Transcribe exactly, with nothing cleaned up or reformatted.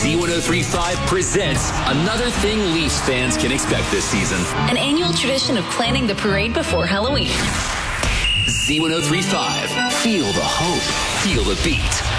Z ten thirty-five presents another thing Leafs fans can expect this season. An annual tradition of planning the parade before Halloween. Z ten thirty-five. Feel the hope. Feel the beat.